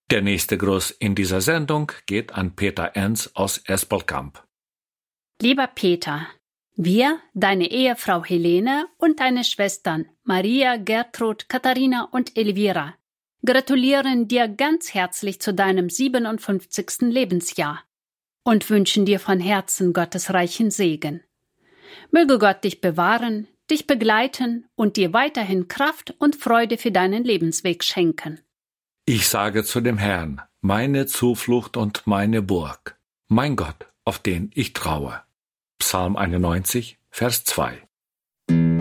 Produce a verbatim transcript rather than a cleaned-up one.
Der nächste Gruß in dieser Sendung geht an Peter Enz aus Espelkamp. Lieber Peter, wir, deine Ehefrau Helene und deine Schwestern Maria, Gertrud, Katharina und Elvira, gratulieren dir ganz herzlich zu deinem siebenundfünfzigsten Lebensjahr und wünschen dir von Herzen Gottes reichen Segen. Möge Gott dich bewahren, dich begleiten und dir weiterhin Kraft und Freude für deinen Lebensweg schenken. Ich sage zu dem Herrn, meine Zuflucht und meine Burg, mein Gott, auf den ich traue. Psalm einundneunzig, Vers zwei.